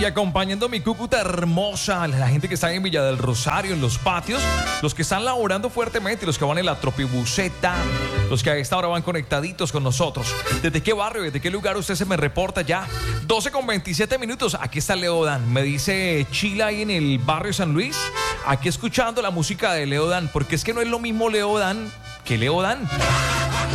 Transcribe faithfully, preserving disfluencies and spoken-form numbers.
Y acompañando mi Cúcuta hermosa, la gente que está en Villa del Rosario, en los patios, los que están laborando fuertemente, los que van en la tropibuceta, los que a esta hora van conectaditos con nosotros. ¿Desde qué barrio, desde qué lugar usted se me reporta ya? doce con veintisiete minutos, aquí está Leodan. Me dice Chila ahí en el barrio San Luis, aquí escuchando la música de Leodan, porque es que no es lo mismo Leodan que Leodan.